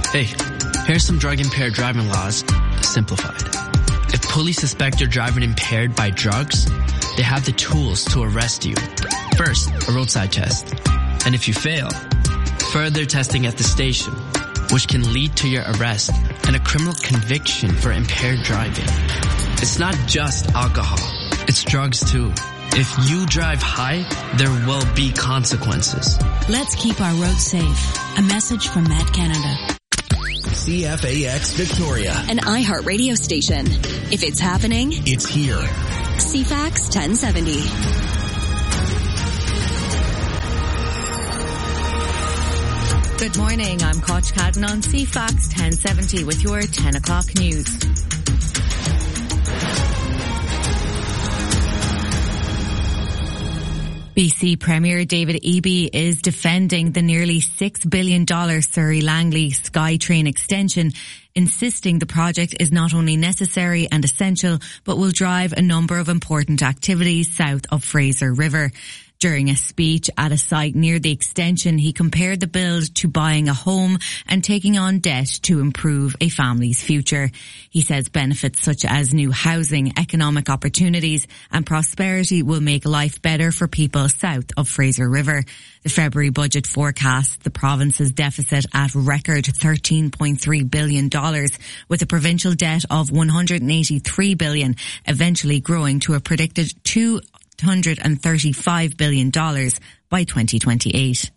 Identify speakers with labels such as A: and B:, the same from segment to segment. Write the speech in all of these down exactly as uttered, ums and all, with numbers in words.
A: Hey, here's some drug-impaired driving laws simplified. If police suspect you're driving impaired by drugs, they have the tools to arrest you. First, a roadside test. And if you fail, further testing at the station, which can lead to your arrest and a criminal conviction for impaired driving. It's not just alcohol. It's drugs too. If you drive high, there will be consequences.
B: Let's keep our roads safe. A message from Met Canada.
C: C F A X Victoria.
D: An iHeart radio station. If it's happening,
C: it's here.
D: C FAX ten seventy.
E: Good morning, I'm Koch Cadden on C FAX ten seventy with your ten o'clock news. B C Premier David Eby is defending the nearly six billion dollars Surrey Langley SkyTrain extension, insisting the project is not only necessary and essential, but will drive a number of important activities south of Fraser River. During a speech at a site near the extension, he compared the build to buying a home and taking on debt to improve a family's future. He says benefits such as new housing, economic opportunities and prosperity will make life better for people south of Fraser River. The February budget forecasts the province's deficit at record thirteen point three billion dollars, with a provincial debt of one hundred eighty-three billion dollars, eventually growing to a predicted two one hundred thirty-five billion dollars by twenty twenty-eight.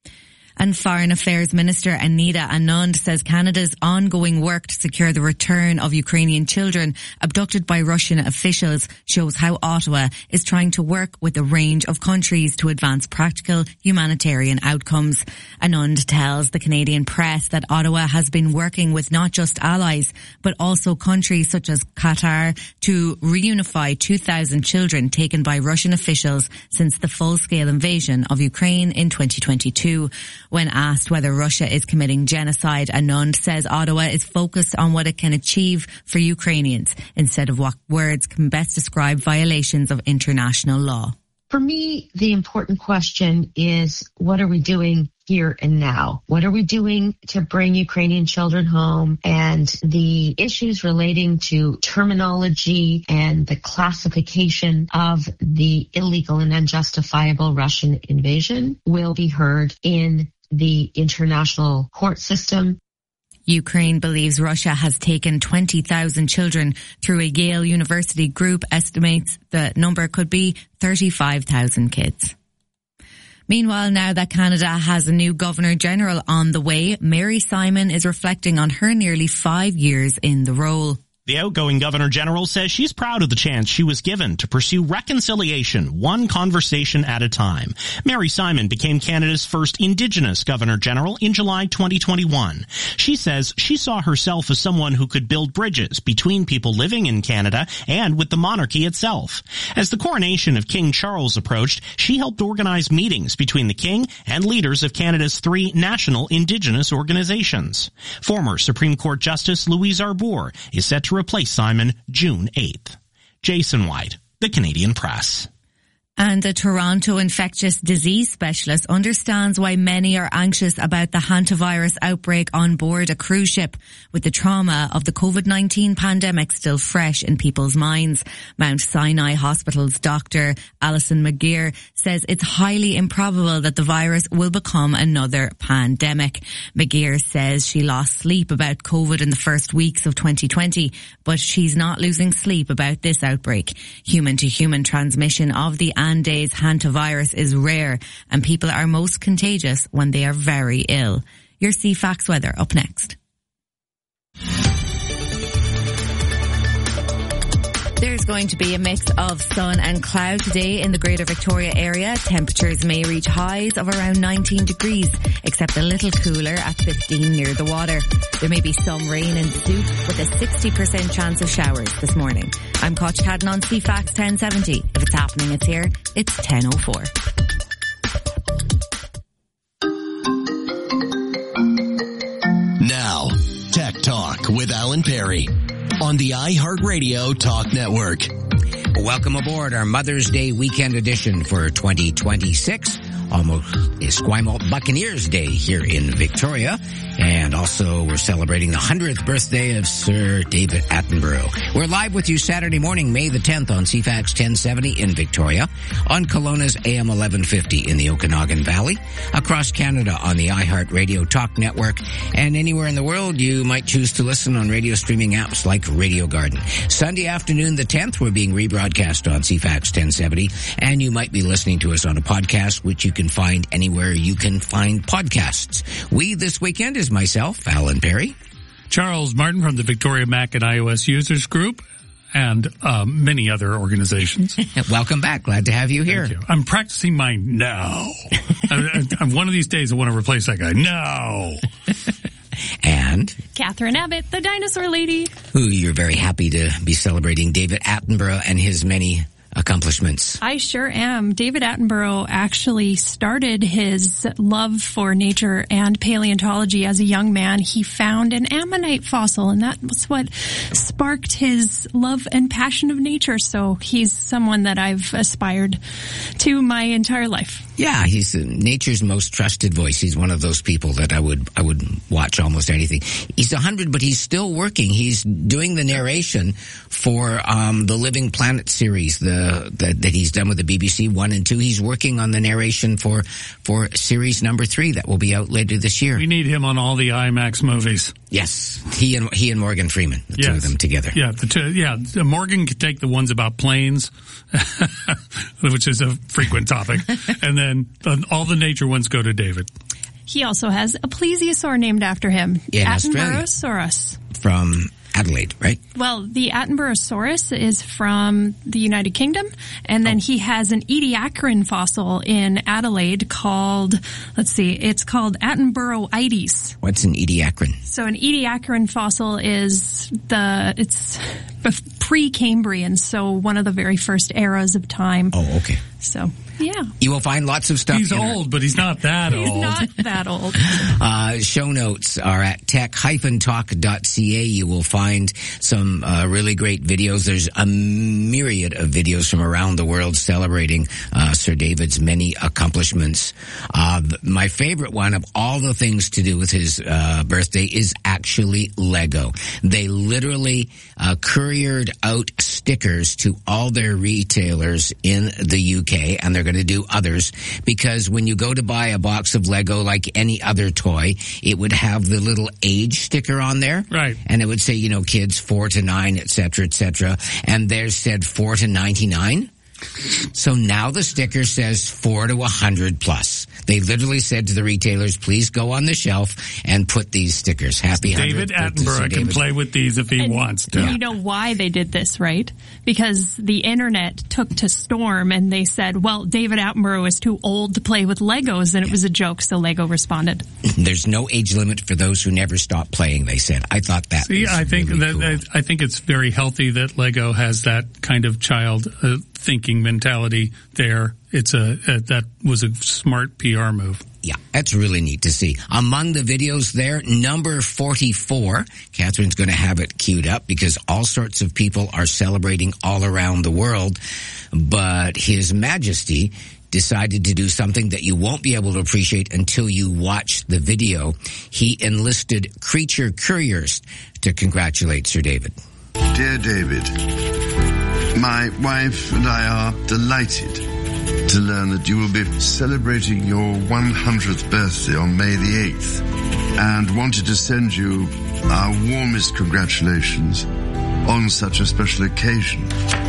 E: And Foreign Affairs Minister Anita Anand says Canada's ongoing work to secure the return of Ukrainian children abducted by Russian officials shows how Ottawa is trying to work with a range of countries to advance practical humanitarian outcomes. Anand tells the Canadian press that Ottawa has been working with not just allies, but also countries such as Qatar to reunify two thousand children taken by Russian officials since the full-scale invasion of Ukraine in twenty twenty-two. When asked whether Russia is committing genocide, Anand says Ottawa is focused on what it can achieve for Ukrainians instead of what words can best describe violations of international law.
F: For me, the important question is, what are we doing here and now? What are we doing to bring Ukrainian children home? And the issues relating to terminology and the classification of the illegal and unjustifiable Russian invasion will be heard in the international court system.
E: Ukraine believes Russia has taken twenty thousand children through a Yale University group estimates the number could be thirty-five thousand kids. Meanwhile, now that Canada has a new Governor-General on the way, Mary Simon is reflecting on her nearly five years in the role.
G: The outgoing Governor-General says she's proud of the chance she was given to pursue reconciliation one conversation at a time. Mary Simon became Canada's first Indigenous Governor-General in July twenty twenty-one. She says she saw herself as someone who could build bridges between people living in Canada and with the monarchy itself. As the coronation of King Charles approached, she helped organize meetings between the King and leaders of Canada's three national Indigenous organizations. Former Supreme Court Justice Louise Arbour is set to replace Simon June eighth. Jason White, The Canadian Press.
E: And a Toronto infectious disease specialist understands why many are anxious about the hantavirus outbreak on board a cruise ship, with the trauma of the COVID nineteen pandemic still fresh in people's minds. Mount Sinai Hospital's Doctor Alison McGeer says it's highly improbable that the virus will become another pandemic. McGeer says she lost sleep about COVID in the first weeks of twenty twenty, but she's not losing sleep about this outbreak. Human-to-human transmission of the Andes hantavirus is rare, and people are most contagious when they are very ill. Your C FAX weather up next. There's going to be a mix of sun and cloud today in the Greater Victoria area. Temperatures may reach highs of around nineteen degrees, except a little cooler at fifteen near the water. There may be some rain in Soup with a sixty percent chance of showers this morning. I'm Koch Cadden on C FAX ten seventy. If it's happening, it's here. It's ten oh four.
C: Now, Tech Talk with Alan Perry on the iHeartRadio Talk Network.
H: Welcome aboard our Mother's Day weekend edition for twenty twenty-six. almost Esquimalt Buccaneers Day here in Victoria. And also we're celebrating the hundredth birthday of Sir David Attenborough. We're live with you Saturday morning, May the tenth on C FAX ten seventy in Victoria, on Kelowna's A M eleven fifty in the Okanagan Valley, across Canada on the iHeart Radio Talk Network, and anywhere in the world you might choose to listen on radio streaming apps like Radio Garden. Sunday afternoon the tenth, we're being rebroadcast on C FAX ten seventy, and you might be listening to us on a podcast, which you can find anywhere you can find podcasts. We this weekend is myself, Alan Perry,
I: Charles Martin from the Victoria Mac and iOS Users Group, and um, many other organizations.
H: Welcome back. Glad to have you here.
I: Thank you. I'm practicing my no. I, I, one of these days I want to replace that guy. No.
H: And
J: Catherine Abbott, the dinosaur lady,
H: who you're very happy to be celebrating David Attenborough and his many accomplishments.
J: I sure am. David Attenborough actually started his love for nature and paleontology as a young man. He found an ammonite fossil, and that was what sparked his love and passion of nature. So he's someone that I've aspired to my entire life.
H: Yeah, he's nature's most trusted voice. He's one of those people that I would I would watch almost anything. He's a hundred, but he's still working. He's doing the narration for um the Living Planet series, the that, that he's done with the B B C one and two. He's working on the narration for for series number three that will be out later this year.
I: We need him on all the IMAX movies.
H: Yes, he and he and Morgan Freeman, the yes. two of them together.
I: Yeah, the two, yeah. Morgan could take the ones about planes, which is a frequent topic, and then the, all the nature ones go to David.
J: He also has a plesiosaur named after him,
H: in
J: Attenboroughsaurus.
H: From Adelaide, right?
J: Well, the Attenboroughsaurus is from the United Kingdom, and then oh. he has an Ediacaran fossil in Adelaide called, let's see, it's called Attenboroughides.
H: What's an Ediacaran?
J: So an Ediacaran fossil is the, it's pre-Cambrian, so one of the very first eras of time.
H: Oh, okay.
J: So, yeah.
H: You will find lots of stuff.
I: He's old, our- but he's not that
J: he's
I: old.
J: He's not that old.
H: uh, show notes are at tech dash talk dot c a. You will find some uh, really great videos. There's a myriad of videos from around the world celebrating uh, Sir David's many accomplishments. Uh, my favorite one of all the things to do with his uh, birthday is actually Lego. They literally uh, couriered out stickers to all their retailers in the U K, and they're going to do others, because when you go to buy a box of Lego like any other toy, it would have the little age sticker on there.
I: Right.
H: And it would say, you know, kids four to nine, et cetera, et cetera. And theirs said four to ninety-nine. So now the sticker says four to one hundred plus. They literally said to the retailers, please go on the shelf and put these stickers. Happy
I: David Attenborough can play with these if he
J: and
I: wants to.
J: You know why they did this, right? Because the internet took to storm and they said, well, David Attenborough is too old to play with Legos, and it was a joke, so Lego responded.
H: There's no age limit for those who never stop playing, they said. I thought that
I: See,
H: was
I: I think
H: really
I: that,
H: cool.
I: that I think it's very healthy that Lego has that kind of child uh, thinking mentality there. It's a, a that was a smart P R move.
H: Yeah, that's really neat to see. Among the videos there, number forty-four, Catherine's going to have it queued up because all sorts of people are celebrating all around the world, but His Majesty decided to do something that you won't be able to appreciate until you watch the video. He enlisted creature couriers to congratulate Sir David.
K: Dear David, my wife and I are delighted to learn that you will be celebrating your one hundredth birthday on May the eighth, and wanted to send you our warmest congratulations on such a special occasion.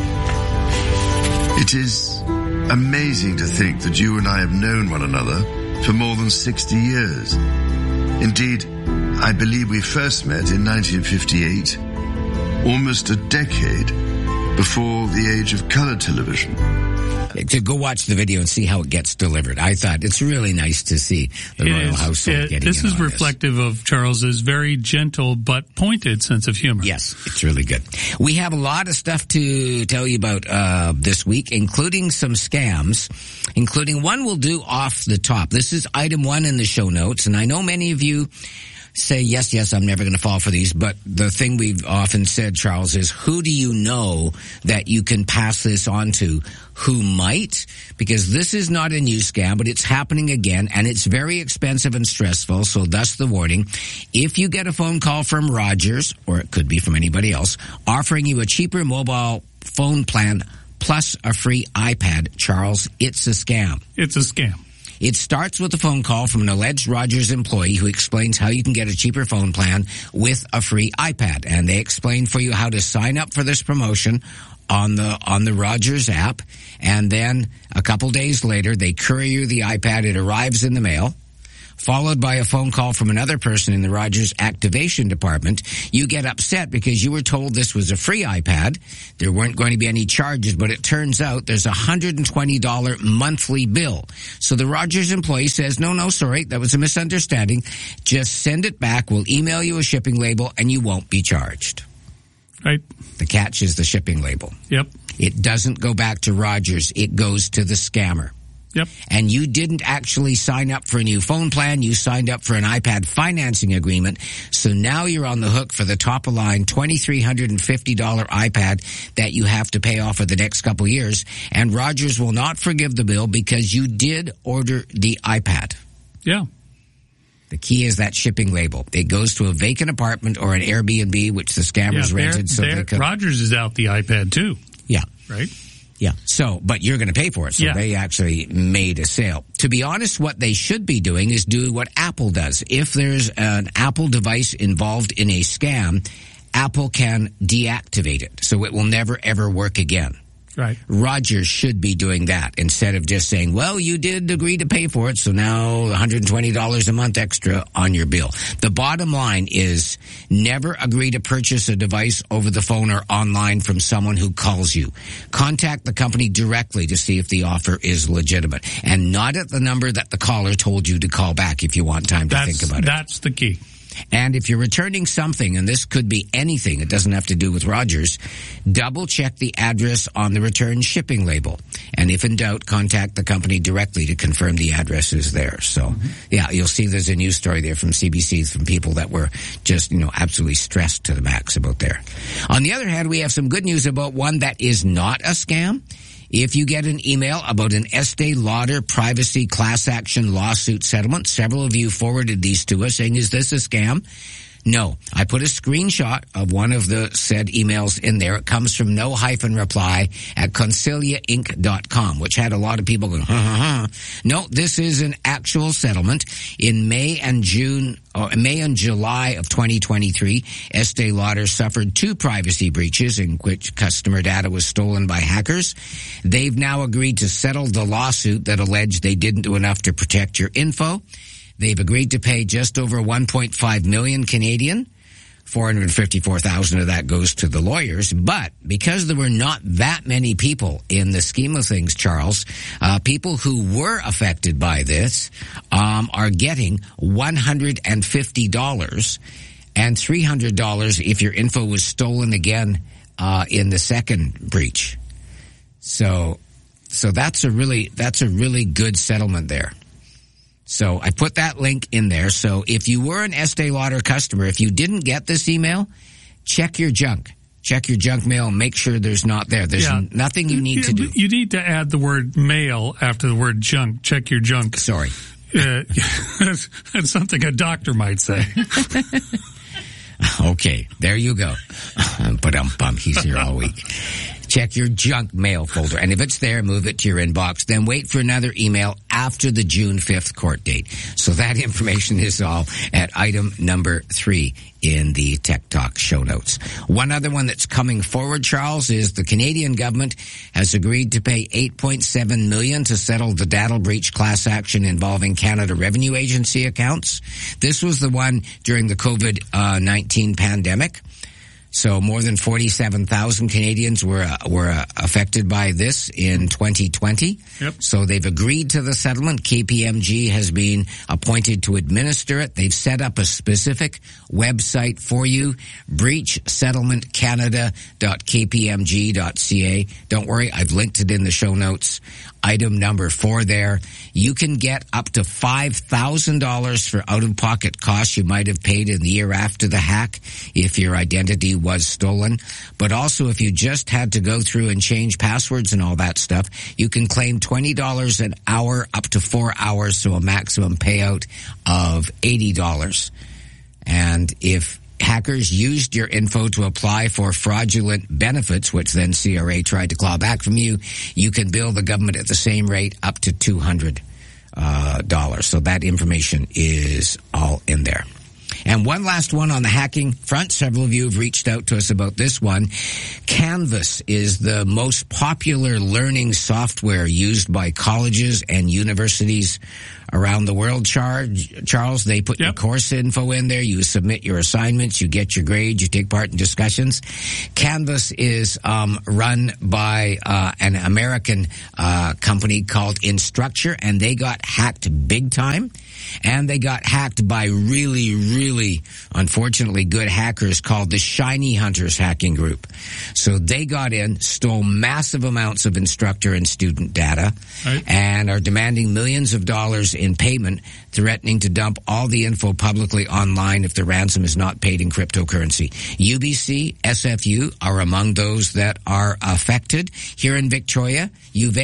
K: It is amazing to think that you and I have known one another for more than sixty years. Indeed, I believe we first met in nineteen fifty-eight, almost a decade before the age of color television.
H: To go watch the video and see how it gets delivered. I thought it's really nice to see the
I: it
H: royal
I: is,
H: household
I: it,
H: getting
I: This
H: in
I: is
H: on
I: reflective
H: this.
I: of Charles's very gentle but pointed sense of humor.
H: Yes, it's really good. We have a lot of stuff to tell you about uh this week, including some scams, including one we'll do off the top. This is item one in the show notes, and I know many of you say, yes, yes, I'm never going to fall for these. But the thing we've often said, Charles, is who do you know that you can pass this on to who might? Because this is not a new scam, but it's happening again, and it's very expensive and stressful. So thus the warning. If you get a phone call from Rogers, or it could be from anybody else, offering you a cheaper mobile phone plan plus a free iPad, Charles, it's a scam.
I: It's a scam.
H: It starts with a phone call from an alleged Rogers employee who explains how you can get a cheaper phone plan with a free iPad. And they explain for you how to sign up for this promotion on the on the Rogers app. And then a couple days later, they courier you the iPad. It arrives in the mail, followed by a phone call from another person in the Rogers activation department. You get upset because you were told this was a free iPad. There weren't going to be any charges, but it turns out there's a one hundred twenty dollars monthly bill. So the Rogers employee says, no, no, sorry, that was a misunderstanding. Just send it back. We'll email you a shipping label and you won't be charged.
I: Right.
H: The catch is the shipping label.
I: Yep.
H: It doesn't go back to Rogers. It goes to the scammer.
I: Yep.
H: And you didn't actually sign up for a new phone plan. You signed up for an iPad financing agreement. So now you're on the hook for the top of line two thousand three hundred fifty dollars iPad that you have to pay off for the next couple of years. And Rogers will not forgive the bill because you did order the iPad.
I: Yeah.
H: The key is that shipping label. It goes to a vacant apartment or an Airbnb, which the scammers
I: yeah,
H: rented. So they could.
I: Rogers is out the iPad too.
H: Yeah.
I: Right?
H: Yeah. So, but you're going to pay for it. So
I: yeah.
H: they actually made a sale. To be honest, what they should be doing is do what Apple does. If there's an Apple device involved in a scam, Apple can deactivate it. So it will never ever work again.
I: Right.
H: Rogers should be doing that instead of just saying, well, you did agree to pay for it, so now one hundred twenty dollars a month extra on your bill. The bottom line is never agree to purchase a device over the phone or online from someone who calls you. Contact the company directly to see if the offer is legitimate, and not at the number that the caller told you to call back if you want time to
I: that's,
H: think about it.
I: That's the key.
H: And if you're returning something, and this could be anything, it doesn't have to do with Rogers, double check the address on the return shipping label. And if in doubt, contact the company directly to confirm the address is there. So, mm-hmm. yeah, you'll see there's a news story there from C B C from people that were just, you know, absolutely stressed to the max about there. On the other hand, we have some good news about one that is not a scam. If you get an email about an Estee Lauder privacy class action lawsuit settlement, several of you forwarded these to us saying, is this a scam? No. I put a screenshot of one of the said emails in there. It comes from no hyphen reply at concilia inc dot com, which had a lot of people going, ha, ha, ha. No, this is an actual settlement. In May and June, or May and July of twenty twenty-three, Estee Lauder suffered two privacy breaches in which customer data was stolen by hackers. They've now agreed to settle the lawsuit that alleged they didn't do enough to protect your info. They've agreed to pay just over one point five million Canadian. four hundred fifty-four thousand of that goes to the lawyers. But because there were not that many people in the scheme of things, Charles, uh, people who were affected by this um, are getting one hundred fifty dollars and three hundred dollars if your info was stolen again uh, in the second breach. So, so that's a really that's a really good settlement there. So I put that link in there. So if you were an Estee Lauder customer, if you didn't get this email, check your junk. Check your junk mail and make sure there's not there. There's yeah. nothing you need
I: yeah,
H: to do.
I: You need to add the word mail after the word junk. Check your junk.
H: Sorry.
I: Uh, that's, that's something a doctor might say.
H: Okay, there you go. But um, bum, he's here all week. Check your junk mail folder. And if it's there, move it to your inbox. Then wait for another email after the June fifth court date. So that information is all at item number three in the Tech Talk show notes. One other one that's coming forward, Charles, is the Canadian government has agreed to pay eight point seven million dollars to settle the data breach class action involving Canada Revenue Agency accounts. This was the one during the COVID nineteen pandemic. So more than forty-seven thousand Canadians were uh, were uh, affected by this in twenty twenty.
I: Yep.
H: So they've agreed to the settlement. K P M G has been appointed to administer it. They've set up a specific website for you, breach settlement canada dot k p m g dot c a. Don't worry, I've linked it in the show notes. item number four there. You can get up to five thousand dollars for out-of-pocket costs you might have paid in the year after the hack if your identity was stolen. But also, if you just had to go through and change passwords and all that stuff, you can claim twenty dollars an hour up to four hours, so a maximum payout of eighty dollars. And if hackers used your info to apply for fraudulent benefits, which then C R A tried to claw back from you, you can bill the government at the same rate up to two hundred dollars. Uh, so that information is all in there. And one last one on the hacking front. Several of you have reached out to us about this one. Canvas is the most popular learning software used by colleges and universities around the world. Charles, they put yep. your course info in there. You submit your assignments. You get your grades. You take part in discussions. Canvas is um, run by uh, an American uh, company called Instructure, and they got hacked big time. And they got hacked by really, really, unfortunately, good hackers called the Shiny Hunters hacking group. So they got in, stole massive amounts of instructor and student data, right, and are demanding millions of dollars in payment, threatening to dump all the info publicly online if the ransom is not paid in cryptocurrency. U B C, S F U are among those that are affected. Here in Victoria, Uve